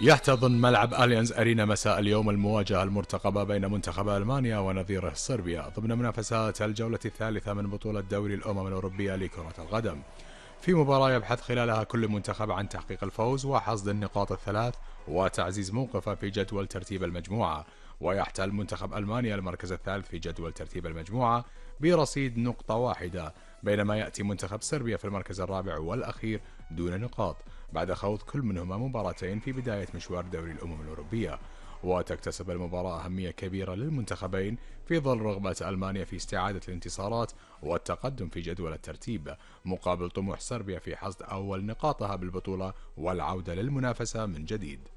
يحتضن ملعب أليانز أرينا مساء اليوم المواجهة المرتقبة بين منتخب ألمانيا ونظيره صربيا ضمن منافسات الجولة الثالثة من بطولة دوري الأمم الأوروبية لكرة القدم، في مباراة يبحث خلالها كل منتخب عن تحقيق الفوز وحصد النقاط الثلاث وتعزيز موقفه في جدول ترتيب المجموعة. ويحتل منتخب ألمانيا المركز الثالث في جدول ترتيب المجموعة برصيد نقطة واحدة، بينما يأتي منتخب صربيا في المركز الرابع والأخير دون نقاط بعد خوض كل منهما مباراتين في بداية مشوار دوري الأمم الأوروبية. وتكتسب المباراة أهمية كبيرة للمنتخبين في ظل رغبة ألمانيا في استعادة الانتصارات والتقدم في جدول الترتيب، مقابل طموح صربيا في حصد أول نقاطها بالبطولة والعودة للمنافسة من جديد.